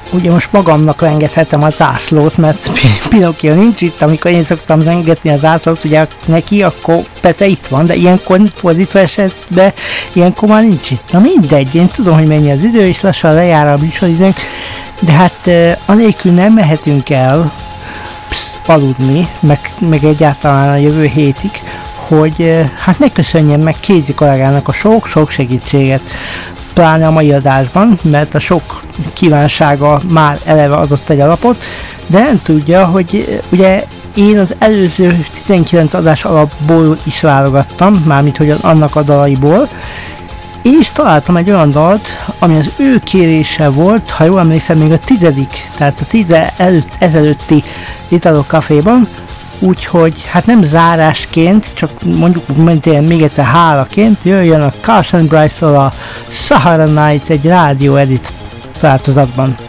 ugye most magamnak lengethetem a zászlót, mert Pinocchio nincs itt, amikor én szoktam lengetni a zászlót, ugye neki, akkor persze itt van, de ilyenkor fordítva esetben, ilyenkor már nincs itt. Na mindegy, én tudom, hogy mennyi az idő, és lassan lejár a műsoridőnk, de hát anélkül nem mehetünk el aludni, meg egyáltalán a jövő hétig, hogy hát ne köszönjem meg Kézi kollégának a sok-sok segítséget, pláne a mai adásban, mert a sok kívánsága már eleve adott egy alapot, de nem tudja, hogy ugye én az előző 19 adás alapból is válogattam, mármint hogy annak a dalaiból, és találtam egy olyan dalt, ami az ő kérése volt, ha jól emlékszem, még a 10., tehát a 10 ezelőtti Italo Caféban, úgyhogy hát nem zárásként, csak mondjuk még egyszer hálaként jöjjön a Carson Bryce-tól a Sahara Nights egy rádió edit változatban.